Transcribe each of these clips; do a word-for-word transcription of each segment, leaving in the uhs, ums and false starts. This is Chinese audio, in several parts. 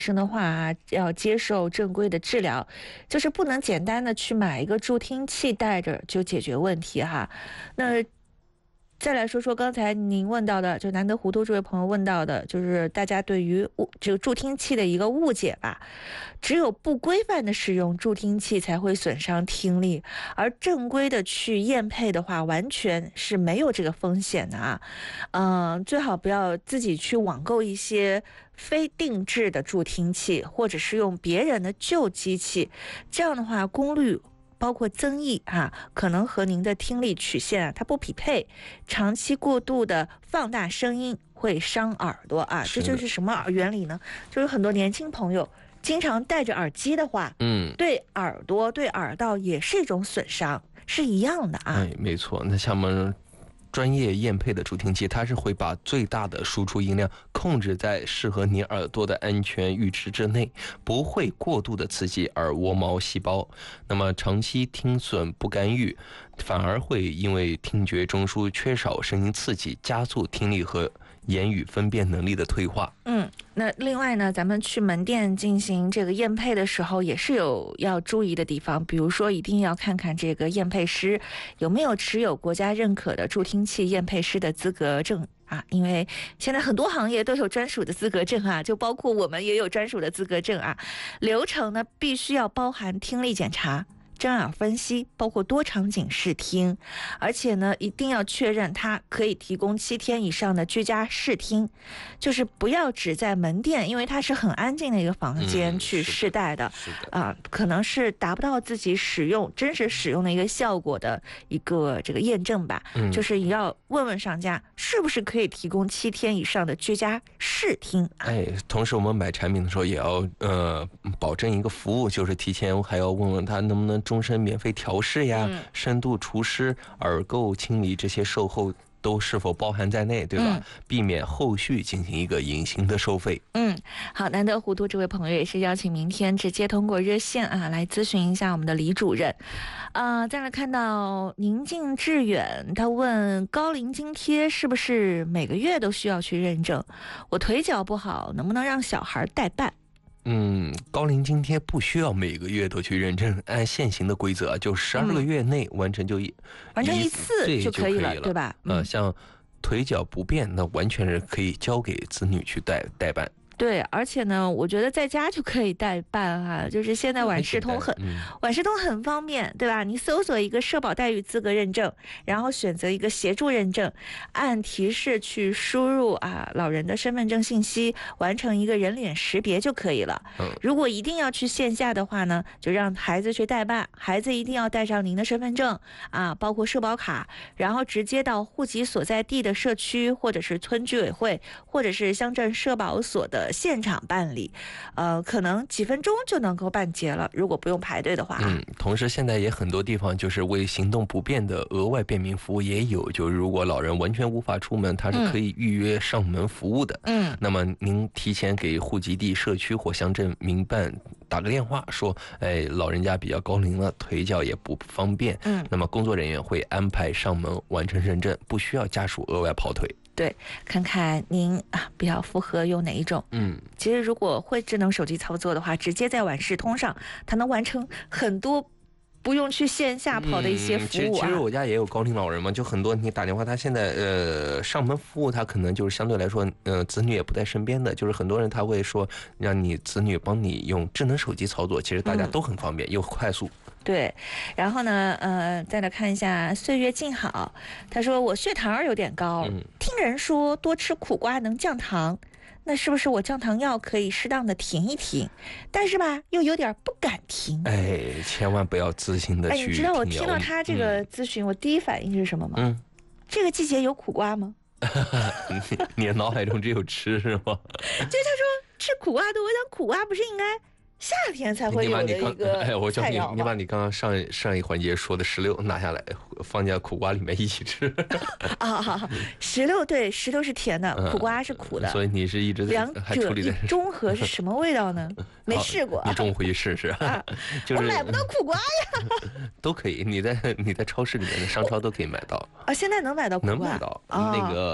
生的话啊，要接受正规的治疗，就是不能简单的去买一个助听器带着就解决问题哈。那再来说说刚才您问到的，就难得糊涂这位朋友问到的，就是大家对于这个助听器的一个误解吧。只有不规范的使用助听器才会损伤听力，而正规的去验配的话，完全是没有这个风险的啊。嗯、呃，最好不要自己去网购一些非定制的助听器，或者是用别人的旧机器，这样的话功率包括增益啊，可能和您的听力曲线啊它不匹配，长期过度的放大声音会伤耳朵啊。这就是什么原理呢？就是很多年轻朋友经常戴着耳机的话，嗯，对耳朵对耳道也是一种损伤，是一样的啊。 哎，没错。那像我们专业验配的助听器，它是会把最大的输出音量控制在适合你耳朵的安全阈值之内，不会过度的刺激耳蜗毛细胞。那么长期听损不干预，反而会因为听觉中枢缺少声音刺激，加速听力和言语分辨能力的退化。 嗯，那另外呢，咱们去门店进行这个验配的时候，也是有要注意的地方，比如说一定要看看这个验配师有没有持有国家认可的助听器验配师的资格证啊，因为现在很多行业都有专属的资格证啊，就包括我们也有专属的资格证啊。流程呢，必须要包含听力检查、真耳分析，包括多场景试听，而且呢，一定要确认它可以提供七天以上的居家试听，就是不要只在门店，因为它是很安静的一个房间去试戴的，啊、呃，可能是达不到自己使用真实使用的一个效果的一个这个验证吧。嗯、就是也要问问商家是不是可以提供七天以上的居家试听。 哎，同时我们买产品的时候也要呃保证一个服务，就是提前还要问问他能不能终身免费调试呀、嗯、深度除湿、耳垢清理这些售后都是否包含在内，对吧？嗯、避免后续进行一个隐形的收费。 嗯，好，难得糊涂这位朋友也是邀请明天直接通过热线啊来咨询一下我们的李主任。啊、呃，再来看到宁静致远，他问高龄津贴是不是每个月都需要去认证？我腿脚不好，能不能让小孩代办？ 嗯，高龄津贴不需要每个月都去认证，按现行的规则，就十二个月内完成就一、嗯、 完成一次就可以了，对吧？ 嗯、呃，像腿脚不便，那完全是可以交给子女去代代办。 对，而且呢，我觉得在家就可以代办哈、啊，就是现在晚视通很，嗯、晚视通很方便，对吧？你搜索一个社保待遇资格认证，然后选择一个协助认证，按提示去输入啊老人的身份证信息，完成一个人脸识别就可以了。嗯、如果一定要去线下的话呢，就让孩子去代办，孩子一定要带上您的身份证啊，包括社保卡，然后直接到户籍所在地的社区或者是村居委会或者是乡镇社保所的现场办理，呃，可能几分钟就能够办结了，如果不用排队的话。 嗯，同时现在也很多地方就是为行动不便的额外便民服务也有，就如果老人完全无法出门，他是可以预约上门服务的。嗯，那么您提前给户籍地、社区或乡镇民办打个电话，说，哎，老人家比较高龄了，腿脚也不方便。嗯，那么工作人员会安排上门完成认证，不需要家属额外跑腿。 对，看看您啊比较符合用哪一种。嗯，其实如果会智能手机操作的话，直接在晚视通上，它能完成很多不用去线下跑的一些服务啊。 嗯、其实其实我家也有高龄老人嘛，就很多你打电话，他现在呃上门服务，他可能就是相对来说，呃子女也不在身边的，就是很多人他会说让你子女帮你用智能手机操作，其实大家都很方便、嗯、又快速。 对，然后呢，呃，再来看一下岁月静好，他说我血糖有点高，嗯、听人说多吃苦瓜能降糖，那是不是我降糖药可以适当的停一停？但是吧，又有点不敢停。 哎，千万不要自行的去停药。 哎，你知道我听到他这个咨询，嗯、我第一反应是什么吗？嗯，这个季节有苦瓜吗？ 你你的脑海中只有吃是吗？ 就是他说吃苦瓜多，但苦瓜不是应该夏天才会有的一个哎，我教你， 你你把你刚刚上上一环节说的石榴拿下来，放在苦瓜里面一起吃。 啊，石榴对，石榴是甜的，苦瓜是苦的， 所以你是一直在两者一中和是什么味道呢？没试过， 你中午回去试试。啊就是、我买不到苦瓜呀。 都可以，你在你在超市里面的商超都可以买到啊，现在能买到苦瓜？ 能买到、啊、那个。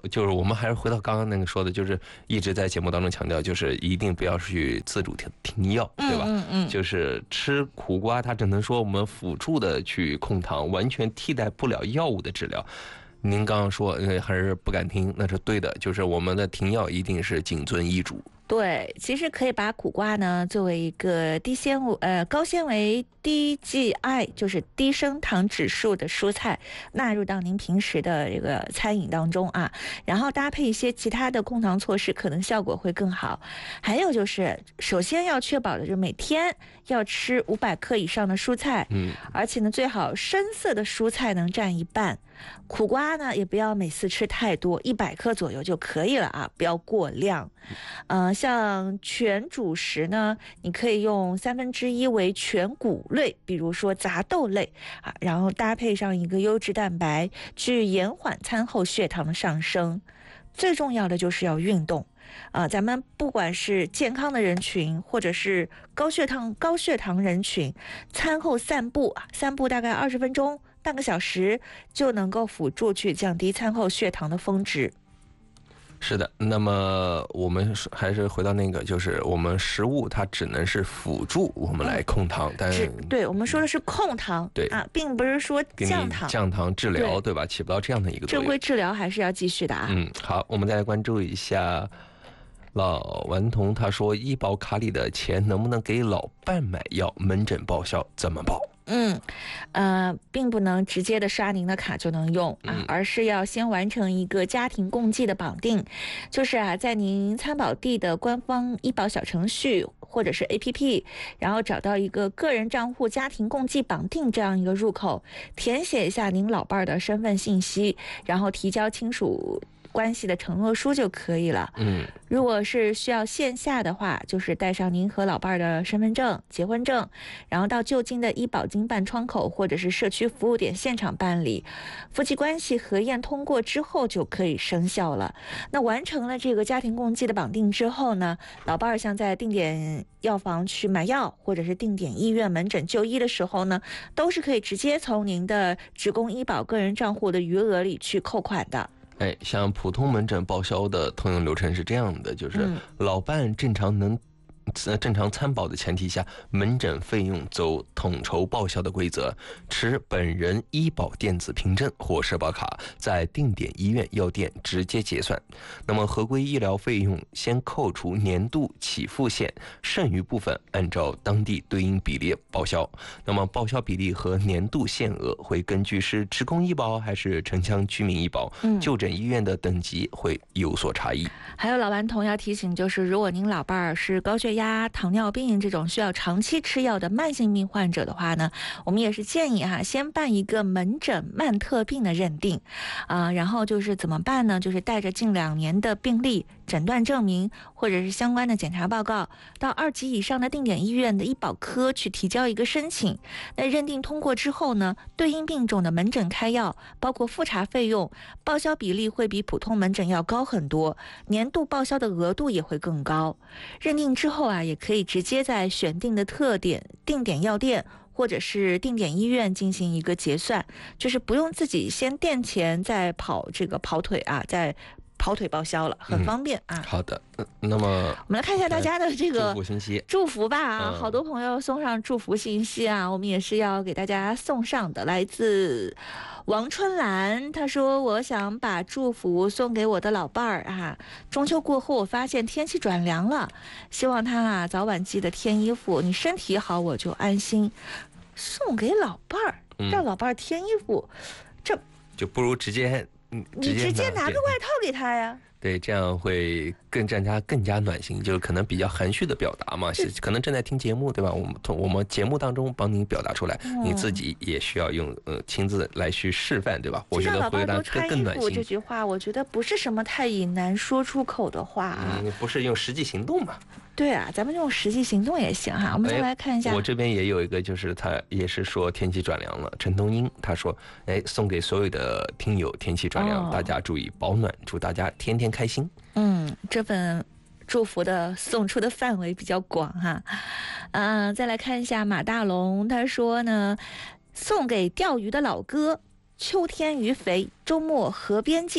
就是我们还是回到刚刚那个说的，就是一直在节目当中强调，就是一定不要去自主停停药，对吧？ 嗯嗯， 就是吃苦瓜，它只能说我们辅助的去控糖，完全替代不了药物的治疗。您刚刚说呃还是不敢听，那是对的，就是我们的停药一定是谨遵医嘱。 对，其实可以把苦瓜呢作为一个低纤维、呃高纤维、低 G I， 就是低升糖指数的蔬菜纳入到您平时的这个餐饮当中啊，然后搭配一些其他的控糖措施，可能效果会更好。还有就是，首先要确保的就是每天要吃五百克以上的蔬菜， 嗯， 而且呢最好深色的蔬菜能占一半。苦瓜呢也不要每次吃太多，一百克左右就可以了啊，不要过量。呃，像全主食呢，你可以用三分之一为全谷类，比如说杂豆类啊，然后搭配上一个优质蛋白，去延缓餐后血糖的上升。最重要的就是要运动啊、呃！咱们不管是健康的人群，或者是高血糖高血糖人群，餐后散步啊，散步大概二十分钟。半个小时就能够辅助去降低餐后血糖的峰值。 是的，那么我们还是回到那个，就是我们食物它只能是辅助我们来控糖，嗯、但是对我们说的是控糖， 对啊，并不是说降糖。 降糖治疗 对, 对吧？起不到这样的一个作用。 正规治疗还是要继续的啊。 嗯，好，我们再来关注一下老顽童，他说医保卡里的钱能不能给老伴买药？门诊报销怎么报？ 嗯，呃，并不能直接的刷您的卡就能用啊， 嗯、 而是要先完成一个家庭共济的绑定，就是啊，在您参保地的官方医保小程序或者是 A P P， 然后找到一个个人账户家庭共济绑定这样一个入口，填写一下您老伴儿的身份信息，然后提交亲属关系的承诺书就可以了。 嗯， 如果是需要线下的话，就是带上您和老伴儿的身份证、结婚证，然后到就近的医保经办窗口或者是社区服务点现场办理，夫妻关系核验通过之后就可以生效了。那完成了这个家庭共济的绑定之后呢，老伴儿像在定点药房去买药，或者是定点医院门诊就医的时候呢，都是可以直接从您的职工医保个人账户的余额里去扣款的。 哎，像普通门诊报销的通用流程是这样的，就是老伴正常能呃正常参保的前提下，门诊费用走统筹报销的规则，持本人医保电子凭证或社保卡，在定点医院药店直接结算。那么合规医疗费用先扣除年度起付线，剩余部分按照当地对应比例报销。那么报销比例和年度限额会根据是职工医保还是城乡居民医保、嗯、就诊医院的等级会有所差异。 还有老顽童要提醒，就是如果您老伴儿是高血压、糖尿病这种需要长期吃药的慢性病患者的话呢，我们也是建议哈、啊，先办一个门诊慢特病的认定，啊、呃，然后就是怎么办呢？就是带着近两年的病历、诊断证明或者是相关的检查报告，到二级以上的定点医院的医保科去提交一个申请。那认定通过之后呢，对应病种的门诊开药，包括复查费用，报销比例会比普通门诊要高很多，年度报销的额度也会更高。认定之后啊，也可以直接在选定的特点定点药店或者是定点医院进行一个结算，就是不用自己先垫钱再跑这个跑腿啊，再跑腿报销了，很方便啊。 嗯、好的，那么我们来看一下大家的这个祝福信息， 祝福吧啊、 嗯， 好多朋友送上祝福信息啊，我们也是要给大家送上的。来自王春兰，她说我想把祝福送给我的老伴儿啊，中秋过后我发现天气转凉了，希望他啊早晚记得添衣服，你身体好我就安心。送给老伴儿，让老伴儿添衣服，嗯、这就不如直接。 你直接拿个外套给他呀， 对，这样会更让他更加暖心，就可能比较含蓄的表达嘛，是可能正在听节目，对吧？我们从我们节目当中帮你表达出来，嗯、你自己也需要用呃亲自来去示范，对吧？我觉得会让他更暖心。 这句话，我觉得不是什么太以难说出口的话啊， 嗯，不是用实际行动嘛？ 对啊，咱们用实际行动也行哈。我们再来看一下， 哎、我这边也有一个，就是他也是说天气转凉了。陈东英他说，哎，送给所有的听友，天气转凉，哦、大家注意保暖，祝大家天天开心。 嗯，这份祝福的送出的范围比较广哈。嗯、呃，再来看一下马大龙，他说呢，送给钓鱼的老哥，秋天鱼肥，周末河边见。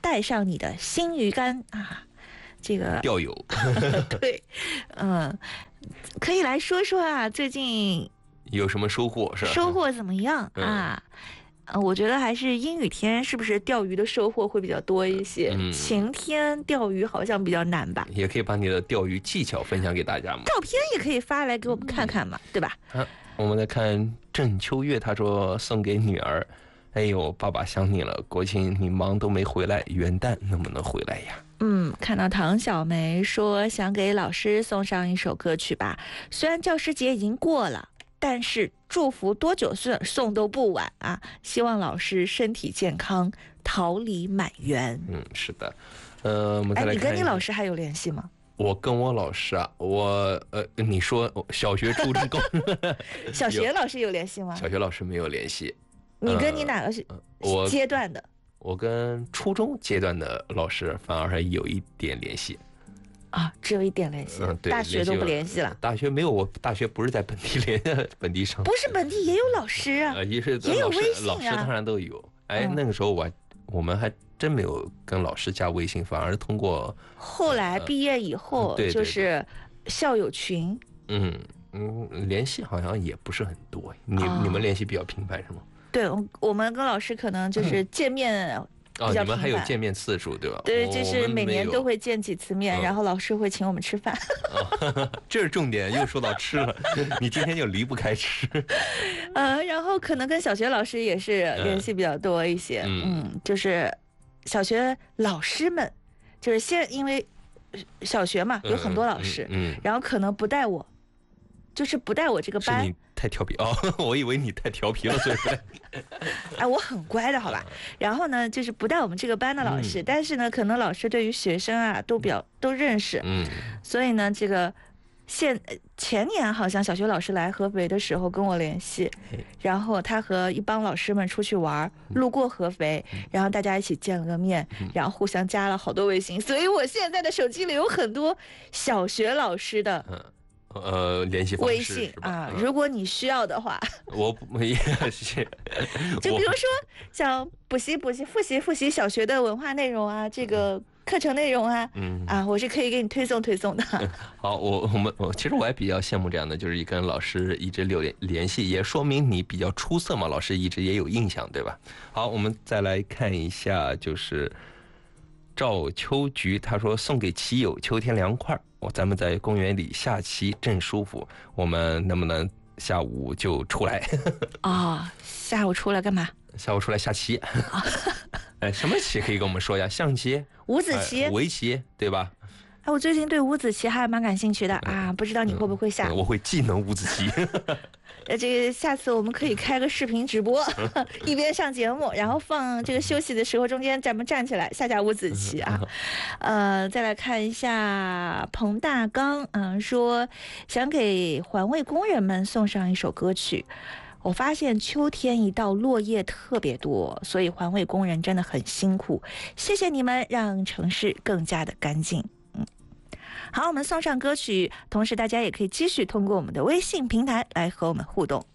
带上你的新鱼竿啊，这个钓友对，嗯，可以来说说啊，最近有什么收获是吧？ 收获怎么样啊？呃，我觉得还是阴雨天，是不是钓鱼的收获会比较多一些？嗯、晴天钓鱼好像比较难吧？ 也可以把你的钓鱼技巧分享给大家嘛。 照片也可以发来给我们看看嘛，嗯、对吧？ 啊，我们来看郑秋月，他说送给女儿，哎呦，爸爸想你了，国庆你忙都没回来，元旦能不能回来呀？ 嗯，看到唐小梅说想给老师送上一首歌曲吧，虽然教师节已经过了。但是祝福多久送送都不晚啊！希望老师身体健康，桃李满园。 嗯，是的。呃，我们再来看。 哎，你跟你老师还有联系吗？ 我跟我老师啊，我呃，你说小学、初中、高小学老师有联系吗？ 小学老师没有联系。 你跟你哪个是阶段的？ 我, 我跟初中阶段的老师反而还有一点联系。 啊，只有一点联系， 嗯，对， 大学都不联系了。 大学没有，我大学不是在本地联，本地上。 不是本地也有老师啊， 呃，也是也有微信啊， 老师当然都有。哎，嗯、那个时候我我们还真没有跟老师加微信，反而通过后来毕业以后， 呃、 就是校友群。 嗯嗯，联系好像也不是很多。你、哦、你们联系比较频繁是吗？ 对，我们跟老师可能就是见面。嗯哦，你们还有见面次数对吧？ 对，就是每年都会见几次面，然后老师会请我们吃饭。 哦、这是重点，又说到吃了，你今天就离不开吃。 呃，然后可能跟小学老师也是联系比较多一些，嗯，嗯就是小学老师们，就是先因为小学嘛，有很多老师， 嗯，嗯嗯然后可能不带我，就是不带我这个班。 是你太调皮哦，我以为你太调皮了，所以说。 哎，我很乖的，好吧。然后呢，就是不带我们这个班的老师，嗯、但是呢，可能老师对于学生啊都比较都认识， 嗯， 所以呢，这个现前年好像小学老师来合肥的时候跟我联系，然后他和一帮老师们出去玩，路过合肥，然后大家一起见了个面，然后互相加了好多微信，所以我现在的手机里有很多小学老师的。 嗯呃，联系方式微信啊，如果你需要的话， 我也是。 就比如说想补习、补习、复习、复习小学的文化内容啊，这个课程内容啊，嗯啊，我是可以给你推送推送的。 好，我我们我其实我也比较羡慕这样的，就是跟老师一直留联系，也说明你比较出色嘛，老师一直也有印象，对吧？好，我们再来看一下，就是赵秋菊，他说送给棋友，秋天凉快。咱们在公园里下棋正舒服，我们能不能下午就出来？ 哦，下午出来干嘛？ 下午出来下棋。哎，什么棋可以跟我们说呀？象棋、 五子棋、 呃、围棋，对吧？ 哎，我最近对五子棋还蛮感兴趣的啊，不知道你会不会下？ 嗯、我会技能五子棋。 呃，这个下次我们可以开个视频直播，一边上节目，然后放这个休息的时候，中间咱们站起来下下五子棋啊。呃，再来看一下彭大刚，嗯、呃，说想给环卫工人们送上一首歌曲。我发现秋天一到，落叶特别多，所以环卫工人真的很辛苦。谢谢你们，让城市更加的干净。嗯。好，我们送上歌曲，同时大家也可以继续通过我们的微信平台来和我们互动。